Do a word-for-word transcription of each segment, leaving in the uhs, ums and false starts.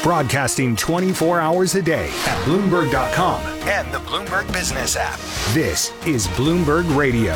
Broadcasting twenty-four hours a day at Bloomberg dot com and the Bloomberg Business app. This is Bloomberg Radio.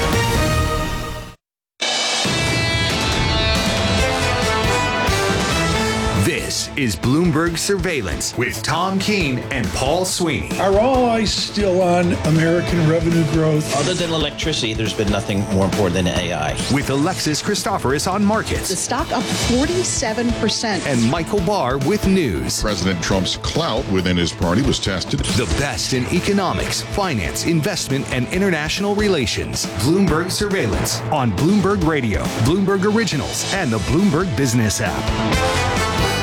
This is Bloomberg Surveillance with Tom Keene and Paul Sweeney. Are all eyes still on American revenue growth? Other than electricity, there's been nothing more important than A I. With Alexis Christoforous on markets. The stock up forty-seven percent. And Michael Barr with news. President Trump's clout within his party was tested. The best in economics, finance, investment, and international relations. Bloomberg Surveillance on Bloomberg Radio, Bloomberg Originals, and the Bloomberg Business app.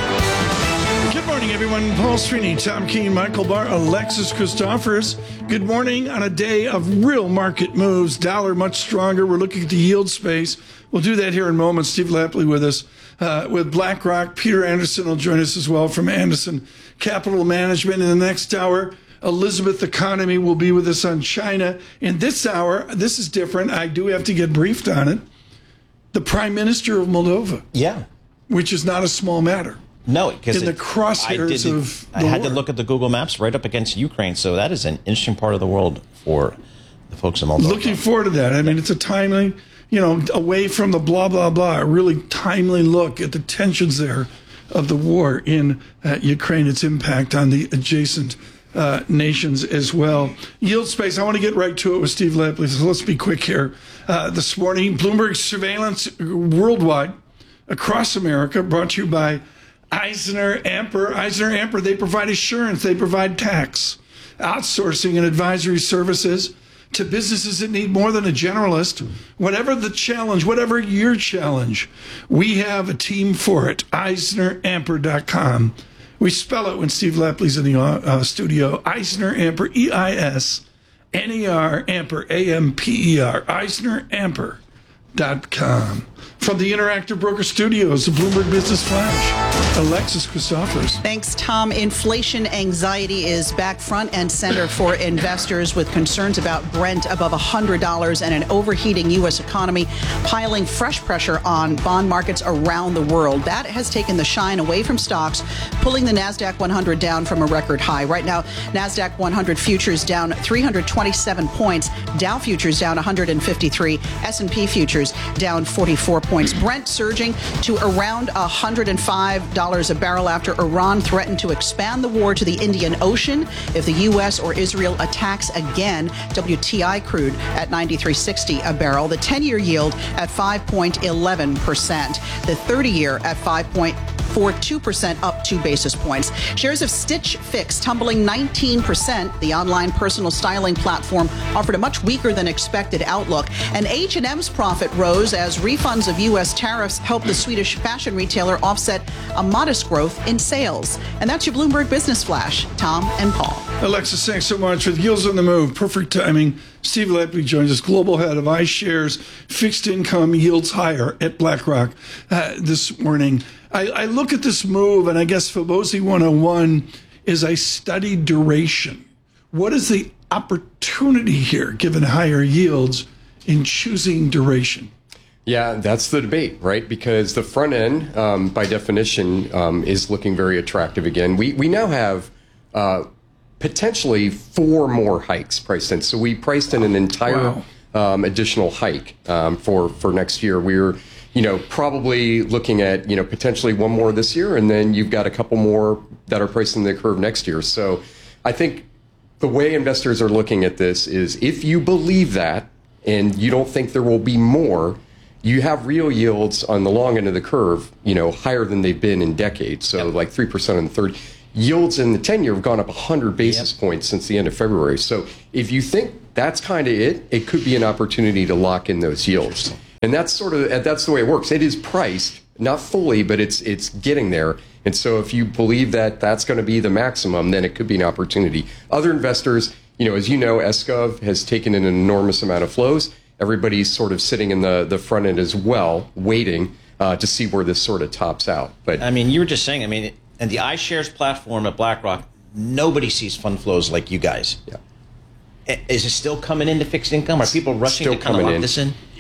Good morning, everyone. Paul Sweeney, Tom Keene, Michael Barr, Alexis Christoforous. Good morning on a day of real market moves. Dollar much stronger. We're looking at the yield space. We'll do that here in moments. Steve Lapley with us uh, with BlackRock. Peter Anderson will join us as well from Anderson Capital Management. In the next hour, Elizabeth Economy will be with us on China. In this hour, this is different. I do have to get briefed on it. The Prime Minister of Moldova. Yeah. Which is not a small matter. No, because in the crosshairs I of the I had war. to look at the Google Maps right up against Ukraine, so that is an interesting part of the world for the folks in Moldova. Looking forward to that. I mean, it's a timely, you know, away from the blah, blah, blah, a really timely look at the tensions there of the war in uh, Ukraine, its impact on the adjacent uh, nations as well. Yield space, I want to get right to it with Steve Lapley, so let's be quick here. Uh, this morning, Bloomberg Surveillance worldwide, across America, brought to you by Eisner Amper. Eisner Amper, they provide assurance, they provide tax, outsourcing and advisory services to businesses that need more than a generalist. Whatever the challenge, whatever your challenge, we have a team for it. Eisner Amper dot com. We spell it when Steve Lapley's in the uh, studio. Eisner Amper, E I S N E R, Amper, A M P E R. Eisner Amper dot com. From the Interactive Broker Studios, the Bloomberg Business Flash, Alexis Christoforous. Thanks, Tom. Inflation anxiety is back front and center for investors with concerns about Brent above one hundred dollars and an overheating U S economy piling fresh pressure on bond markets around the world. That has taken the shine away from stocks, pulling the NASDAQ one hundred down from a record high. Right now, NASDAQ one hundred futures down three hundred twenty-seven points, Dow futures down one hundred fifty-three, S and P futures down forty-four points. Brent surging to around one hundred five dollars a barrel after Iran threatened to expand the war to the Indian Ocean if the U S or Israel attacks again. W T I crude at ninety-three sixty a barrel. The ten-year yield at five point one one percent. The thirty-year at five point four two percent, up two basis points. Shares of Stitch Fix tumbling nineteen percent. The online personal styling platform offered a much weaker than expected outlook. And H and M's profit rose as refunds of U S tariffs helped the Swedish fashion retailer offset a modest growth in sales. And that's your Bloomberg Business Flash. Tom and Paul. Alexis, thanks so much. With yields on the move, perfect timing. Steve Lapley joins us, global head of iShares Fixed Income Yields Higher at BlackRock uh, this morning. I, I look at this move, and I guess Fibonacci one oh one is I study duration. What is the opportunity here, given higher yields, in choosing duration? Yeah, that's the debate, right? Because the front end, um, by definition, um, is looking very attractive again. We we now have uh, potentially four more hikes priced in. So we priced in an entire wow. um, additional hike um, for for next year. We're you know probably looking at you know potentially one more this year, and then you've got a couple more that are priced in the curve next year. So I think the way investors are looking at this is if you believe that and you don't think there will be more, you have real yields on the long end of the curve, you know, higher than they've been in decades. So yep. like three percent on the third. Yields in the ten-year have gone up one hundred basis yep. points since the end of February. So if you think that's kind of it, it could be an opportunity to lock in those yields. And that's sort of, that's the way it works. It is priced, not fully, but it's it's getting there. And so if you believe that that's going to be the maximum, then it could be an opportunity. Other investors, you know, as you know, S Gov has taken in an enormous amount of flows. Everybody's sort of sitting in the, the front end as well, waiting uh, to see where this sort of tops out. But I mean, you were just saying, I mean, and the iShares platform at BlackRock, nobody sees fund flows like you guys. Yeah. Is it still coming into fixed income? Are people rushing still to kind of lock in. this in?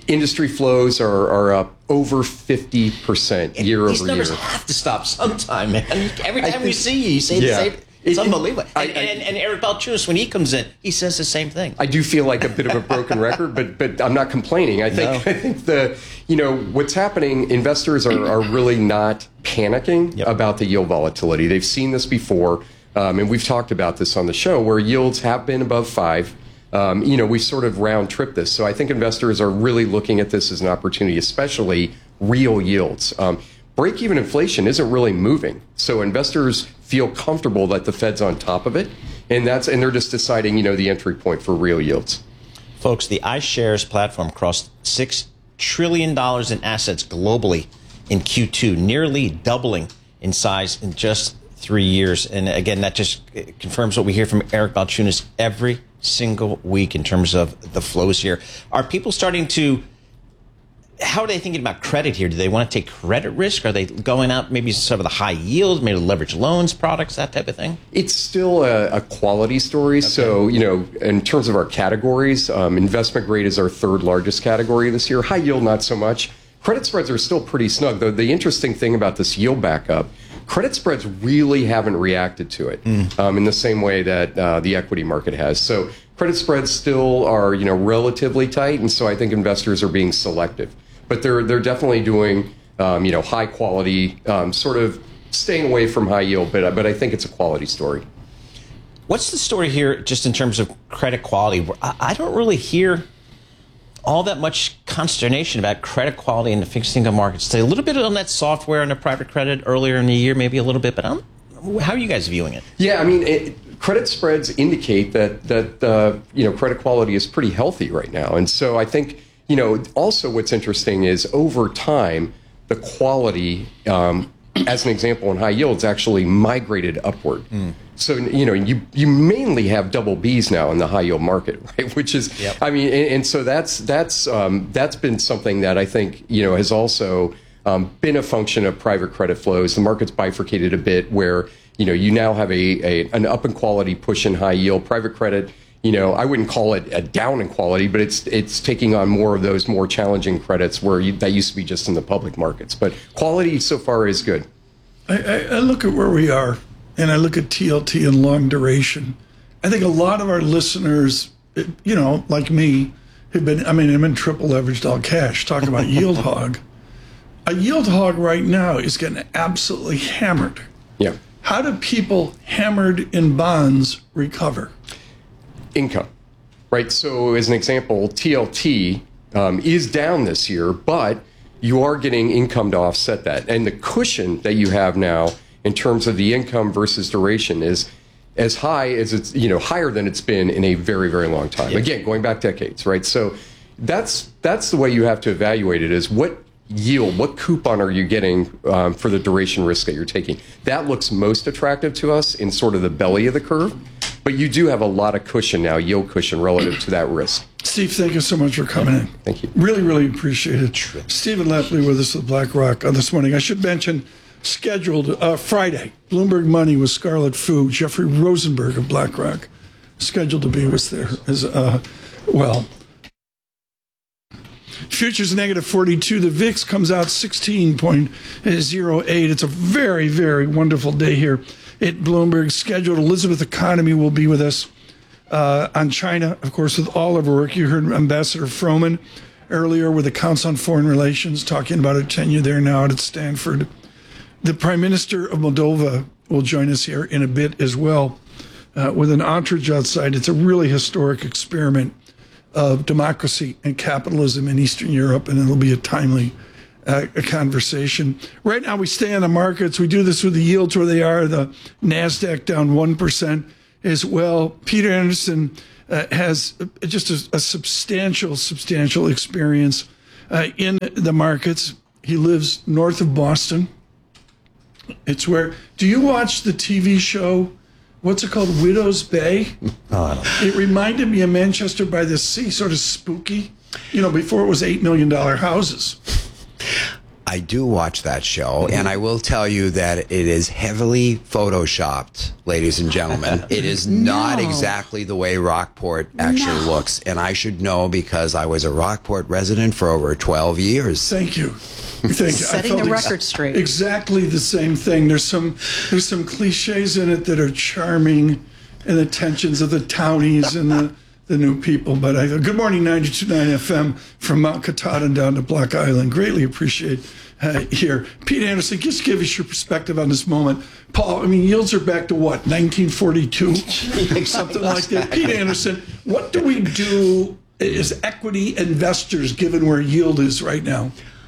industry flows are, are up over fifty percent year These over year. numbers have to stop sometime, man. Every time think, we see you, you say yeah. the same. It's It, unbelievable. I, and, I, and, and Eric Balchunas, when he comes in, he says the same thing. I do feel like a bit of a broken record, but but I'm not complaining. I think No. I think the you know what's happening. Investors are, are really not panicking Yep. about the yield volatility. They've seen this before, um, and we've talked about this on the show where yields have been above five. Um, you know, we've sort of round tripped this. So I think investors are really looking at this as an opportunity, especially real yields. Um, break-even inflation isn't really moving. So investors feel comfortable that the Fed's on top of it. And that's and they're just deciding, you know, the entry point for real yields. Folks, the iShares platform crossed six trillion dollars in assets globally in Q two, nearly doubling in size in just three years. And again, that just confirms what we hear from Eric Balchunas every single week in terms of the flows here. Are people starting to, how are they thinking about credit here? Do they want to take credit risk? Are they going out maybe some of the high yield, maybe leverage loans products, that type of thing? It's still a, a quality story. Okay. So, you know, in terms of our categories, um, investment grade is our third largest category this year. High yield, not so much. Credit spreads are still pretty snug, though. The interesting thing about this yield backup, credit spreads really haven't reacted to it mm. um, in the same way that uh, the equity market has. So credit spreads still are, you know, relatively tight, and so I think investors are being selective. But they're they're definitely doing, um, you know, high quality, um, sort of staying away from high yield. But but I think it's a quality story. What's the story here, just in terms of credit quality? I, I don't really hear all that much consternation about credit quality in the fixed income markets today. A little bit on that software and the private credit earlier in the year, maybe a little bit. But I'm, how are you guys viewing it? Yeah, I mean, it, credit spreads indicate that that uh, you know credit quality is pretty healthy right now, and so I think. You know, also what's interesting is over time, the quality, um, as an example, in high yields actually migrated upward. Mm. So, you know, you you mainly have double Bs now in the high yield market, right? Which is, yep. I mean, and, and so that's that's um, that's been something that I think, you know, has also um, been a function of private credit flows. The market's bifurcated a bit where, you know, you now have a, a an up in quality push in high yield. Private credit, you know, I wouldn't call it a down in quality, but it's it's taking on more of those more challenging credits where you, that used to be just in the public markets. But quality so far is good. I, I, I look at where we are, and I look at T L T and long duration. I think a lot of our listeners, you know, like me, have been, I mean, I'm in triple leveraged all cash, talking about yield hog. A yield hog right now is getting absolutely hammered. Yeah. How do people hammered in bonds recover? Income, right? So as an example, T L T um, is down this year, but you are getting income to offset that. And the cushion that you have now in terms of the income versus duration is as high as it's, you know, higher than it's been in a very, very long time. Yes. Again, going back decades, right? So that's that's the way you have to evaluate it is what yield, what coupon are you getting um, for the duration risk that you're taking? That looks most attractive to us in sort of the belly of the curve. But you do have a lot of cushion now, yield cushion relative to that risk. Steve, thank you so much for coming in. Thank you. Really, really appreciate it. Stephen Lepley with us at BlackRock uh, this morning. I should mention, scheduled uh, Friday, Bloomberg Money with Scarlett Fu, Jeffrey Rosenberg of BlackRock, scheduled to be with there as uh, well. Futures negative forty-two. The V I X comes out sixteen point oh eight. It's a very, very wonderful day here at Bloomberg. Scheduled Elizabeth Economy will be with us uh, on China, of course, with all of her work. You heard Ambassador Froman earlier with the Council on Foreign Relations talking about her tenure there now out at Stanford. The Prime Minister of Moldova will join us here in a bit as well uh, with an entourage outside. It's a really historic experiment of democracy and capitalism in Eastern Europe, and it'll be a timely uh, a conversation. Right now, we stay on the markets. We do this with the yields where they are. The NASDAQ down one percent as well. Peter Anderson uh, has just a, a substantial, substantial experience uh, in the markets. He lives north of Boston. It's where, do you watch the T V show, what's it called, Widow's Bay? Oh, I don't. It reminded me of Manchester by the Sea, sort of spooky, you know, before it was eight million dollars houses. I do watch that show, and I will tell you that it is heavily photoshopped, ladies and gentlemen. It is not No. exactly the way Rockport actually No. looks, and I should know because I was a Rockport resident for over twelve years. Thank you. Thank you. I Setting felt the ex- record straight. Exactly the same thing. There's some there's some cliches in it that are charming, and the tensions of the townies and the, the new people. But I good morning, ninety-two point nine F M from Mount Katahdin down to Block Island. Greatly appreciate uh, here. Pete Anderson, just give us your perspective on this moment. Paul, I mean, yields are back to what, nineteen forty-two? Something like that. Pete Anderson, what do we do as equity investors given where yield is right now?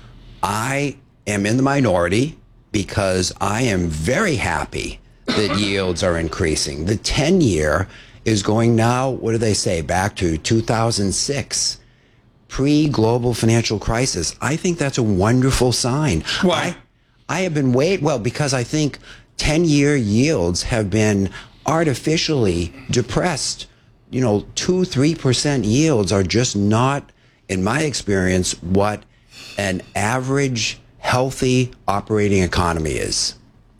I am in the minority because I am very happy that yields are increasing. The ten-year is going now, what do they say, back to two thousand six, pre-global financial crisis. I think that's a wonderful sign. Why? I, I have been wait well, because I think ten-year yields have been artificially depressed. You know, two, three percent yields are just not, in my experience, what an average, healthy operating economy is.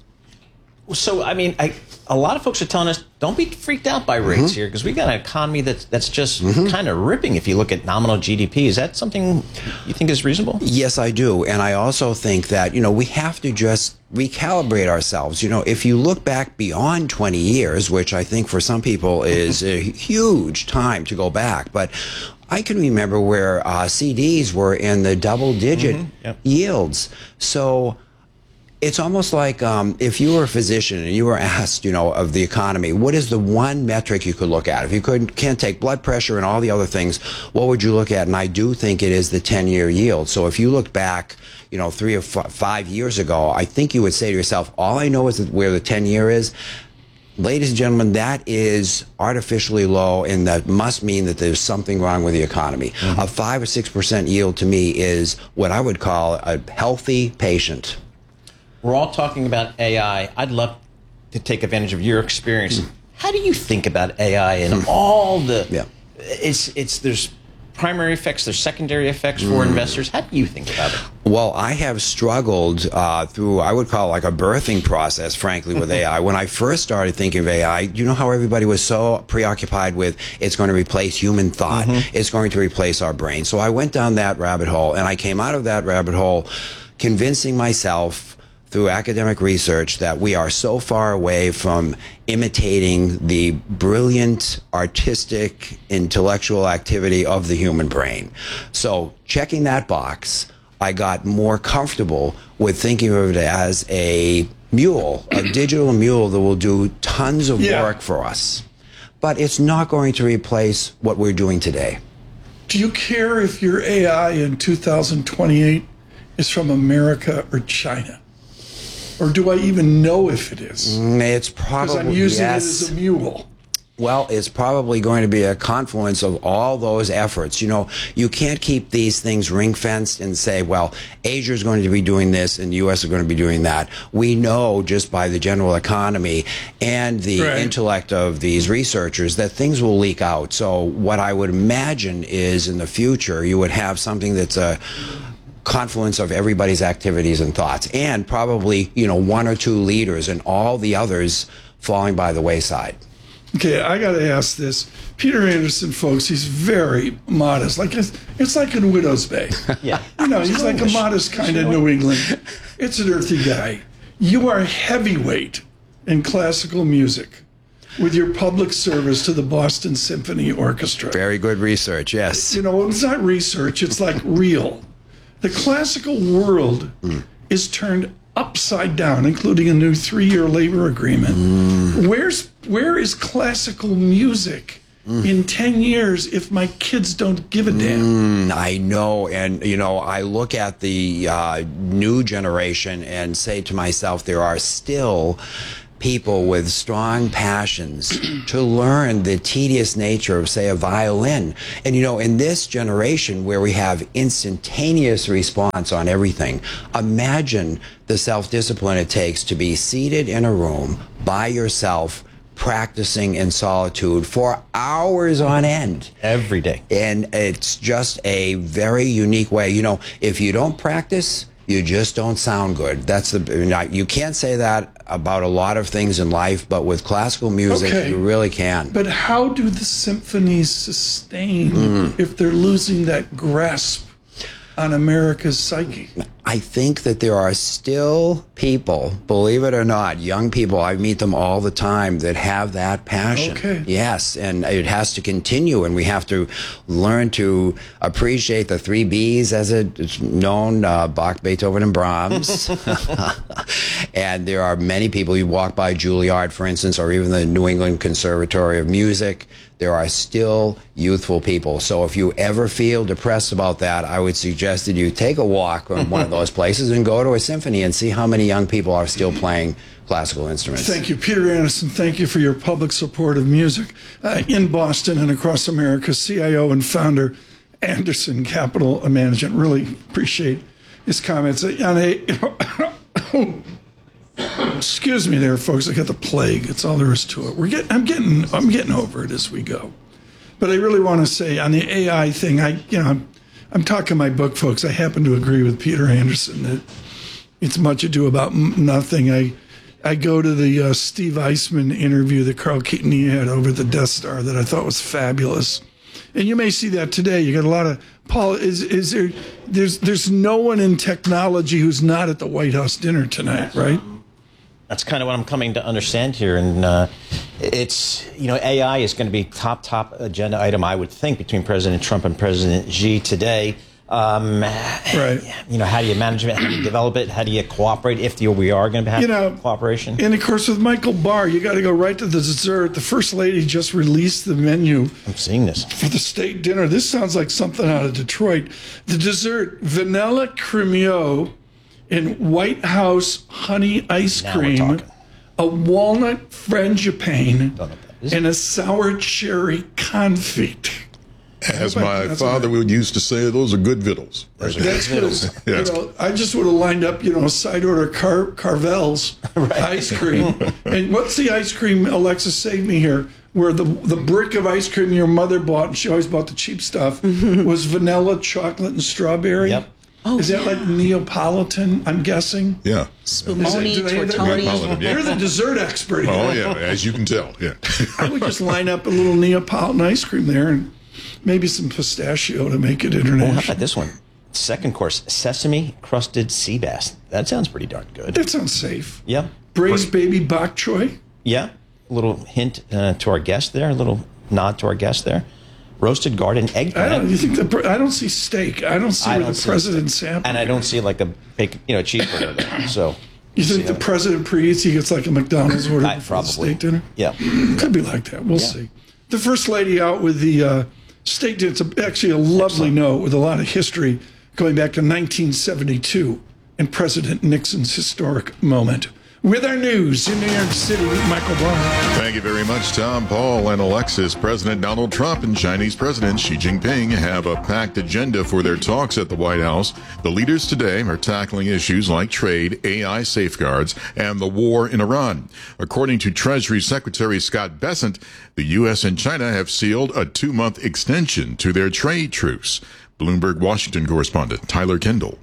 So, I mean, I, a lot of folks are telling us, don't be freaked out by rates here, because we've got an economy that's, that's just kind of ripping if you look at nominal G D P. Is that something you think is reasonable? Yes, I do. And I also think that, you know, we have to just recalibrate ourselves. You know, if you look back beyond twenty years, which I think for some people is a huge time to go back, but I can remember where uh, C Ds were in the double-digit Mm-hmm. Yep. yields. So it's almost like um, if you were a physician and you were asked, you know, of the economy, what is the one metric you could look at? If you could, can't take blood pressure and all the other things, what would you look at? And I do think it is the ten-year yield. So if you look back, you know, three or f- five years ago, I think you would say to yourself, all I know is that where the ten-year is. Ladies and gentlemen, that is artificially low, and that must mean that there's something wrong with the economy. Mm-hmm. A five or six percent yield to me is what I would call a healthy patient. We're all talking about A I. I'd love to take advantage of your experience. Mm. How do you think about A I and mm. all the? Yeah. It's it's there's primary effects, there's secondary effects for mm. investors. How do you think about it? Well, I have struggled uh, through, I would call it like a birthing process, frankly, with A I. When I first started thinking of A I, you know how everybody was so preoccupied with it's going to replace human thought, mm-hmm. it's going to replace our brain. So I went down that rabbit hole, and I came out of that rabbit hole convincing myself through academic research that we are so far away from imitating the brilliant, artistic, intellectual activity of the human brain. So checking that box, I got more comfortable with thinking of it as a mule, a digital mule that will do tons of Yeah. work for us. But it's not going to replace what we're doing today. Do you care if your A I in two thousand twenty-eight is from America or China? Or do I even know if it is? It's Because probably, I'm using yes. it as a mule. Well, it's probably going to be a confluence of all those efforts. You know, you can't keep these things ring-fenced and say, well, Asia is going to be doing this and the U S is going to be doing that. We know just by the general economy and the Right. intellect of these researchers that things will leak out. So what I would imagine is in the future, you would have something that's a confluence of everybody's activities and thoughts, and probably, you know, one or two leaders and all the others falling by the wayside. Okay, I got to ask this. Peter Anderson, folks, he's very modest. Like it's, it's like in Widow's Bay. Yeah. You know, he's like a modest kind of New England. It's an earthy guy. You are heavyweight in classical music with your public service to the Boston Symphony Orchestra. Very good research, yes. You know, it's not research, it's like real. The classical world mm. is turned upside down, including a new three-year labor agreement. Mm. Where's where is classical music mm. in ten years if my kids don't give a damn? Mm, I know, and you know, I look at the uh, new generation and say to myself, there are still people with strong passions to learn the tedious nature of, say, a violin. And, you know, in this generation where we have instantaneous response on everything, imagine the self-discipline it takes to be seated in a room by yourself, practicing in solitude for hours on end. Every day. And it's just a very unique way. You know, if you don't practice, You just don't sound good. That's the you can't say that about a lot of things in life, but with classical music, Okay. you really can. But how do the symphonies sustain Mm. if they're losing that grasp on America's psyche? I think that there are still people, believe it or not, young people, I meet them all the time, that have that passion. Okay. Yes, and it has to continue, and we have to learn to appreciate the three Bs, as it's known, uh, Bach, Beethoven, and Brahms. And there are many people, you walk by Juilliard, for instance, or even the New England Conservatory of Music, there are still youthful people. So if you ever feel depressed about that, I would suggest that you take a walk on one of those places and go to a symphony and see how many young people are still playing classical instruments. Thank you, Peter Anderson. Thank you for your public support of music. Uh, in Boston and across America, C I O and founder, Anderson Capital Management. Really appreciate his comments. On a, excuse me there, folks. I got the plague. That's all there is to it. We're getting, I'm getting, I'm getting over it as we go. But I really want to say on the A I thing, I, you know, I'm, I'm talking my book, folks. I happen to agree with Peter Anderson that it's much ado about m- nothing. I, I go to the uh, Steve Eisman interview that Carl Keaton had over the Death Star that I thought was fabulous. And you may see that today. You got a lot of Paul. Is is there? There's there's no one in technology who's not at the White House dinner tonight, right? That's kind of what I'm coming to understand here, and uh, it's, you know, A I is going to be top top agenda item, I would think, between President Trump and President Xi today. Um, Right. You know, how do you manage it? How do you develop it? How do you cooperate if you, we are going to have You know, cooperation? And of course, with Michael Barr, you got to go right to the dessert. The First Lady just released the menu I'm seeing this. for the state dinner. This sounds like something out of Detroit. The dessert: vanilla cremio in White House honey ice Now we're cream, talking. a walnut frangipane, Don't know what that is. and a sour cherry confit. As my That's father would used to say, those are good victuals. Those are That's good good. vittles. Yeah. You know, I just would have lined up, you know, a side order Car- Carvel's ice cream. And what's the ice cream, Alexa, save me here, where the the brick of ice cream your mother bought, and she always bought the cheap stuff, was vanilla, chocolate, and strawberry? Yep. Oh, Is that yeah. like Neapolitan, I'm guessing? Yeah. Spumoni, Is that- do they have that? tortellini. Neapolitan, yeah. You're the dessert expert here. Oh, yeah, as you can tell. Yeah. I would just line up a little Neapolitan ice cream there and maybe some pistachio to make it Oh, how international. about this one? Second course, sesame crusted sea bass. That sounds pretty darn good. That sounds safe. Yeah. Braised baby bok choy. Yeah. A little hint uh, to our guest there, a little nod to our guest there. Roasted garden I eggplant. don't. You think the? pre- I don't see steak. I don't see I where don't the see president's steak. happening. And I don't see like a big, you know, cheeseburger there. So You think the president pre-eats? He gets like a McDonald's order I- before probably. the steak dinner. yeah. Could be like that. We'll Yeah. see. The first lady out with the uh, steak dinner. It's a, actually a lovely note with a lot of history going back to nineteen seventy-two and President Nixon's historic moment. With our news in New York City, Michael Barr. Thank you very much, Tom, Paul, and Alexis. President Donald Trump and Chinese President Xi Jinping have a packed agenda for their talks at the White House. The leaders today are tackling issues like trade, A I safeguards, and the war in Iran. According to Treasury Secretary Scott Bessent, the U S and China have sealed a two-month extension to their trade truce. Bloomberg Washington correspondent Tyler Kendall.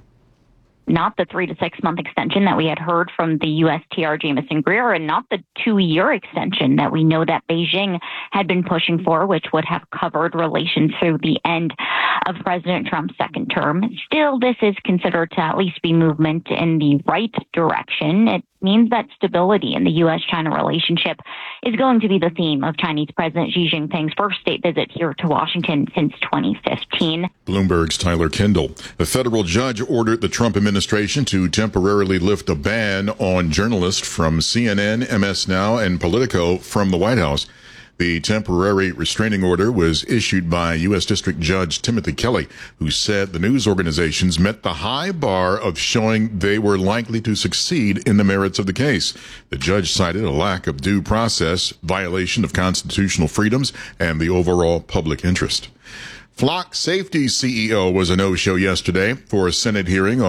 Not the three to six month extension that we had heard from the U S T R Jamison Greer, and not the two year extension that we know that Beijing had been pushing for, which would have covered relations through the end of President Trump's second term. Still, this is considered to at least be movement in the right direction. It means that stability in the U S China relationship is going to be the theme of Chinese President Xi Jinping's first state visit here to Washington since twenty fifteen. Bloomberg's Tyler Kendall. A federal judge ordered the Trump administration to temporarily lift a ban on journalists from C N N, M S Now, and Politico from the White House. The temporary restraining order was issued by U S District Judge Timothy Kelly, who said the news organizations met the high bar of showing they were likely to succeed in the merits of the case. The judge cited a lack of due process, violation of constitutional freedoms, and the overall public interest. Flock Safety C E O was a no-show yesterday for a Senate hearing